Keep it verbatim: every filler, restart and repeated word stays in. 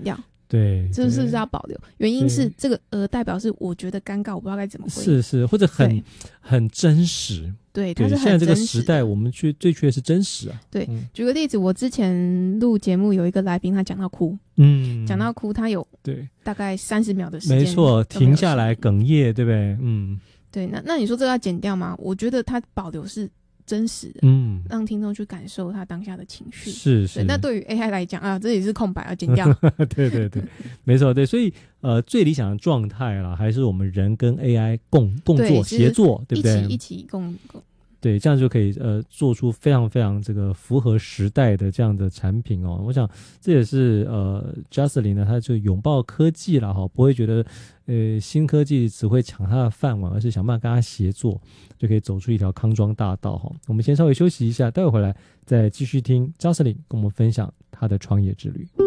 掉。 对， 这是要保留，原因是这个呃代表是我觉得尴尬，我不知道该怎么回应。 是是，或者很很真实。 对，它是很真实的。 现在这个时代，我们去最缺的是真实啊。 对， 嗯、 举个例子，我之前录节目有一个来宾，他讲到哭， 嗯， 讲到哭，他有对大概三十秒的时间， 没错，停下来哽咽，对不对？嗯， 对。那那你说这个要剪掉吗？我觉得它保留是真实的， 嗯， 让听众去感受他当下的情绪。 是是。 那对于 A I 来讲啊，这也是空白，要剪掉。 对对对，没错，对。所以呃，最理想的状态啦，还是我们人跟 A I 共共作协作，对不对？ 一起一起共共。 对，这样就可以呃做出非常非常这个符合时代的这样的产品哦。我想这也是呃 Jocelyn 呢，他就拥抱科技啦哈，不会觉得呃新科技只会抢他的饭碗，而是想办法跟他协作，就可以走出一条康庄大道哈。我们先稍微休息一下，待会回来再继续听 Jocelyn 跟我们分享他的创业之旅。